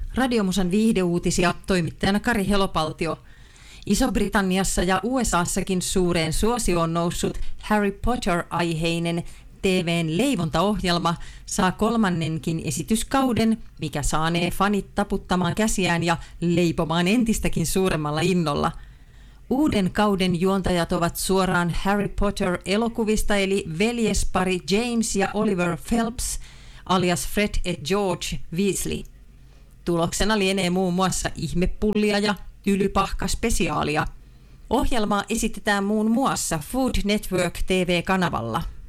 Radiomusan viihdeuutisia, toimittajana Kari Helopaltio. Iso-Britanniassa ja USAssakin suureen suosioon noussut Harry Potter-aiheinen TV:n leivontaohjelma saa kolmannenkin esityskauden, mikä saanee fanit taputtamaan käsiään ja leipomaan entistäkin suuremmalla innolla. Uuden kauden juontajat ovat suoraan Harry Potter-elokuvista, eli veljespari James ja Oliver Phelps, alias Fred et George Weasley. Tuloksena lienee muun muassa ihmepullia ja tylypahka-spesiaalia. Ohjelmaa esitetään muun muassa Food Network TV-kanavalla.